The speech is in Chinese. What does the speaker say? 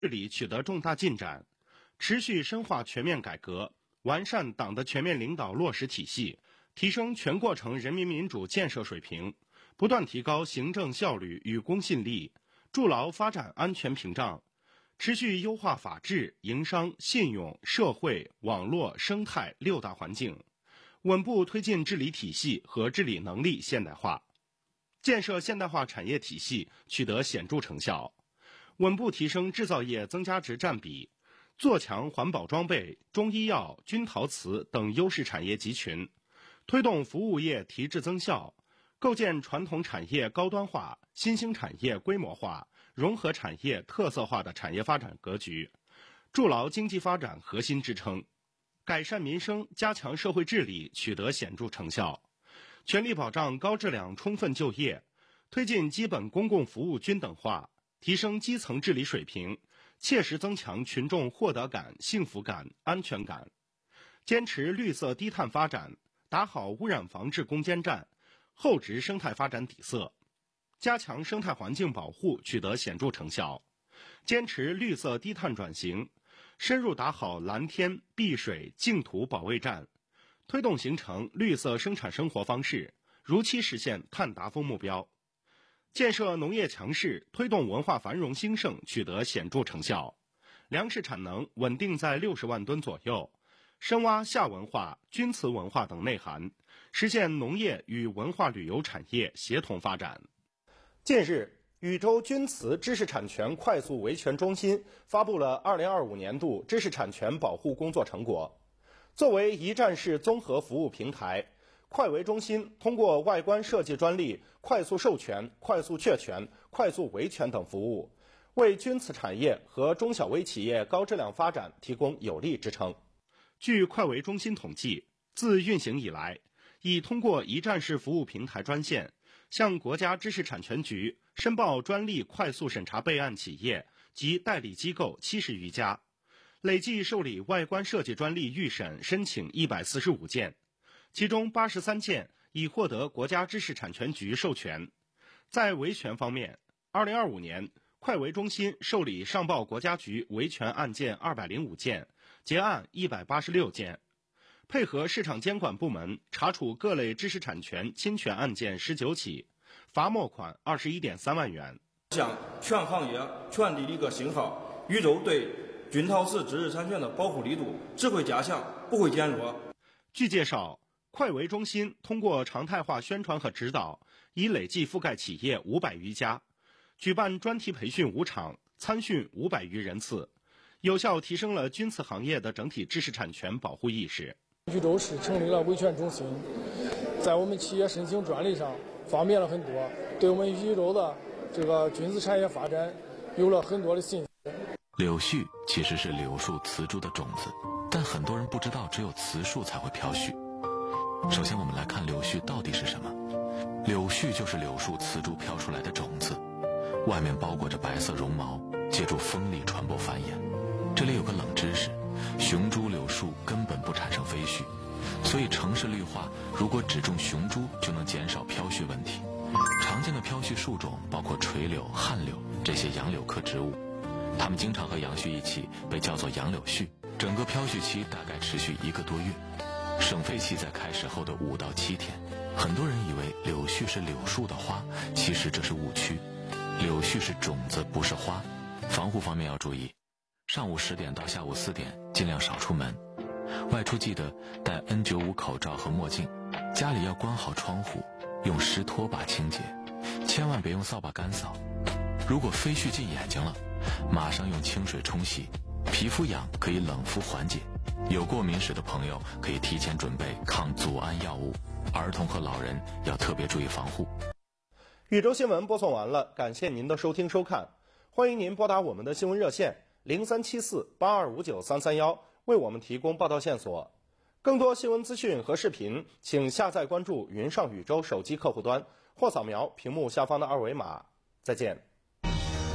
治理取得重大进展，持续深化全面改革，完善党的全面领导落实体系，提升全过程人民民主建设水平，不断提高行政效率与公信力，筑牢发展安全屏障，持续优化法治、营商、信用、社会、网络、生态六大环境，稳步推进治理体系和治理能力现代化，建设现代化产业体系取得显著成效，稳步提升制造业增加值占比，做强环保装备、中医药、军陶瓷等优势产业集群，推动服务业提质增效，构建传统产业高端化、新兴产业规模化、融合产业特色化的产业发展格局，筑牢经济发展核心支撑，改善民生、加强社会治理取得显著成效，全力保障高质量充分就业，推进基本公共服务均等化，提升基层治理水平，切实增强群众获得感、幸福感、安全感，坚持绿色低碳发展，打好污染防治攻坚战，厚植生态发展底色，加强生态环境保护取得显著成效，坚持绿色低碳转型，深入打好蓝天、碧水、净土保卫战，推动形成绿色生产生活方式，如期实现碳达峰目标。建设农业强势，推动文化繁荣兴盛取得显著成效，粮食产能稳定在60万吨左右，深挖夏文化、钧瓷文化等内涵，实现农业与文化旅游产业协同发展。近日，禹州钧瓷知识产权快速维权中心发布了2025年度知识产权保护工作成果。作为一站式综合服务平台，快维中心通过外观设计专利快速授权、快速确权、快速维权等服务，为钧瓷产业和中小微企业高质量发展提供有力支撑。据快维中心统计，自运行以来，已通过一站式服务平台专线向国家知识产权局申报专利快速审查备案企业及代理机构70余家，累计受理外观设计专利预审申请145件，其中83件已获得国家知识产权局授权。在维权方面，2025年快维中心受理上报国家局维权案件205件，结案186件，配合市场监管部门查处各类知识产权侵权案件19起，罚没款21.3万元。 向全行业全力的一个信号，禹州对钧陶瓷知识产权的保护力度只会加强，不会减弱。 据介绍，快维中心通过常态化宣传和指导，已累计覆盖企业500余家，举办专题培训5场，参训500余人次，有效提升了钧瓷行业的整体知识产权保护意识。 禹州市成立了维权中心，在我们企业申请专利上方便了很多，对我们禹州的这个钧瓷产业发展有了很多的信心。 柳絮其实是柳树瓷株的种子，但很多人不知道只有瓷树才会飘絮。首先我们来看柳絮到底是什么。柳絮就是柳树瓷株飘出来的种子，外面包裹着白色绒毛，借助风力传播繁衍。这里有个冷知识，雄株柳树根本不产生飞絮，所以城市绿化如果只种雄株就能减少飘絮问题。常见的飘絮树种包括垂柳、旱柳这些杨柳科植物，它们经常和杨絮一起被叫做杨柳絮。整个飘絮期大概持续1个多月，省废期在开始后的5到7天。很多人以为柳絮是柳树的花，其实这是误区，柳絮是种子，不是花。防护方面要注意，上午10点到下午4点尽量少出门，外出记得戴 N95 口罩和墨镜，家里要关好窗户，用湿拖把清洁，千万别用扫把干扫。如果飞絮进眼睛了，马上用清水冲洗，皮肤痒可以冷敷缓解。有过敏史的朋友可以提前准备抗组胺药物，儿童和老人要特别注意防护。 禹州新闻播送完了，感谢您的收听收看，欢迎您拨打我们的新闻热线03748259-331，为我们提供报道线索。更多新闻资讯和视频，请下载关注云上禹州手机客户端，或扫描屏幕下方的2维码。再见。